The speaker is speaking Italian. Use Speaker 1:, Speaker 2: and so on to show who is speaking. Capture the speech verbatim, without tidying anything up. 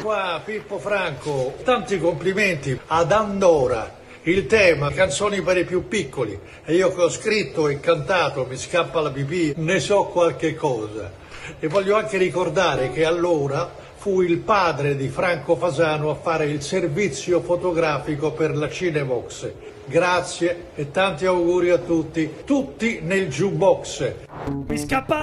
Speaker 1: qua Pippo Franco, tanti complimenti ad Andora, il tema canzoni per i più piccoli, e io che ho scritto e cantato Mi scappa la pipì, ne so qualche cosa. E voglio anche ricordare che allora fu il padre di Franco Fasano a fare il servizio fotografico per la Cinevox. Grazie e tanti auguri a tutti, tutti nel jukebox.
Speaker 2: Mi scappa